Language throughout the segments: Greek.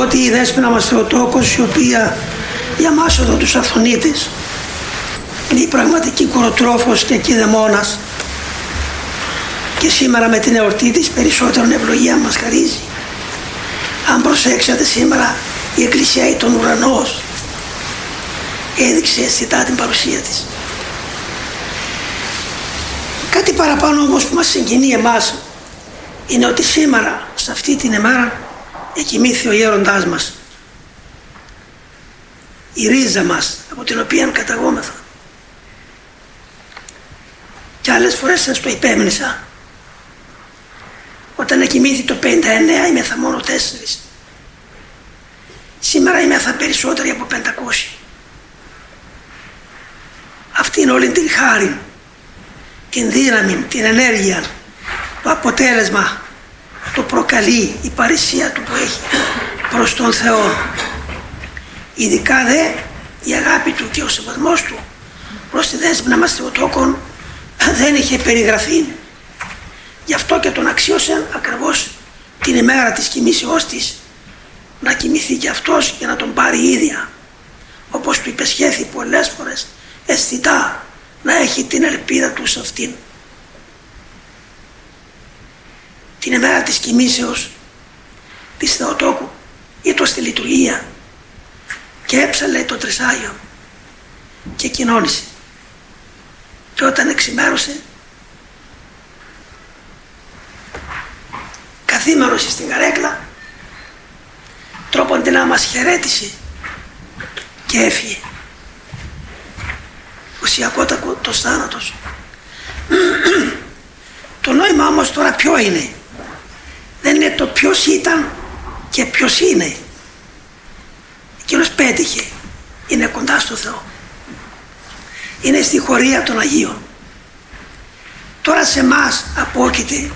ότι η Δέσποινα μας Θεοτόκος, η οποία για μας εδώ τους Αυθονίτες είναι η πραγματική κοροτρόφος και κηδεμόνας, και σήμερα με την εορτή της περισσότερον ευλογία μας χαρίζει. Αν προσέξατε, σήμερα η Εκκλησία ή τον ουρανός έδειξε αισθητά την παρουσία της. Κάτι παραπάνω όμως που μας συγκινεί εμάς είναι ότι σήμερα, σε αυτή την ημέρα, εκοιμήθη ο γέροντάς μας, η ρίζα μας από την οποία καταγόμεθα. Και άλλες φορές σας το υπέμνησα, όταν εκοιμήθη το 59 είμεθα μόνο 4. Σήμερα είμεθα περισσότεροι από 500. Αυτή είναι όλη την χάρη, την δύναμη, την ενέργεια, το αποτέλεσμα το προκαλεί η παρησία του που έχει προς τον Θεό. Ειδικά δε η αγάπη του και ο σεβασμός του προς τη Δέσποινα μας Θεοτόκον δεν είχε περιγραφεί. Γι' αυτό και τον αξίωσε ακριβώς την ημέρα της κοιμήσεώς της να κοιμηθεί και αυτός για να τον πάρει η ίδια, όπως του υπεσχέθη πολλές φορές αισθητά να έχει την ελπίδα του σε αυτήν. Την ημέρα της κοιμήσεως της Θεοτόκου ήτο στη λειτουργία και έψαλε το Τρισάγιο και κοινώνησε, και όταν εξημέρωσε καθήμερωσε στην καρέκλα, τρόπον να μας χαιρέτησε και έφυγε. Ουσιακότατος θάνατος. Το νόημα όμως τώρα ποιο είναι? Δεν είναι το ποιος ήταν και ποιος είναι. Εκείνος πέτυχε, είναι κοντά στο Θεό, είναι στη χωρία των Αγίων. Τώρα σε εμάς απόκειται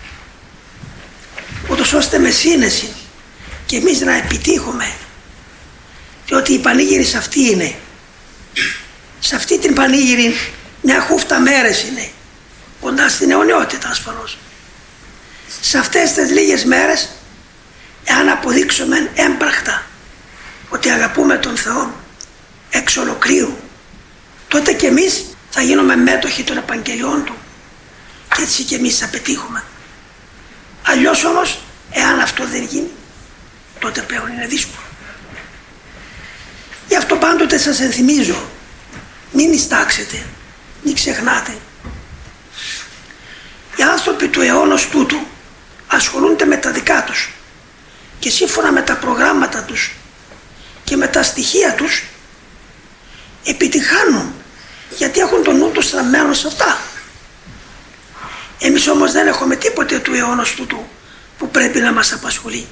ούτως ώστε με σύνεση και εμείς να επιτύχουμε, διότι η πανήγυρη αυτή είναι. Σε αυτή την πανήγυρη μια χούφτα μέρες είναι, κοντά στην αιωνιότητα ασφαλώς. Σε αυτές τις λίγες μέρες, εάν αποδείξουμε έμπρακτα ότι αγαπούμε τον Θεό εξ ολοκλήρου, τότε και εμείς θα γίνουμε μέτοχοι των Επαγγελιών Του και έτσι και εμείς θα πετύχουμε. Αλλιώς όμως, εάν αυτό δεν γίνει, τότε πλέον είναι δύσκολο. Γι' αυτό πάντοτε σας ενθυμίζω, μην ιστάξετε, μην ξεχνάτε. Οι άνθρωποι του αιώνος τούτου ασχολούνται με τα δικά τους και σύμφωνα με τα προγράμματα τους και με τα στοιχεία τους επιτυχάνουν, γιατί έχουν τον νου τους στραμμένο σε αυτά. Εμείς όμως δεν έχουμε τίποτε του αιώνος τούτου που πρέπει να μας απασχολεί.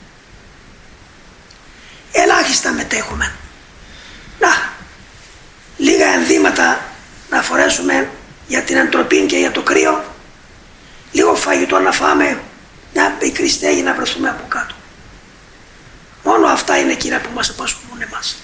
Ελάχιστα μετέχουμε. Να, λίγα ενδύματα να φορέσουμε για την αντροπή και για το κρύο, λίγο φαγητό να φάμε, μια πικρή στέγη να βρεθούμε από κάτω. Μόνο αυτά είναι εκείνα που μας απασχολούν εμάς.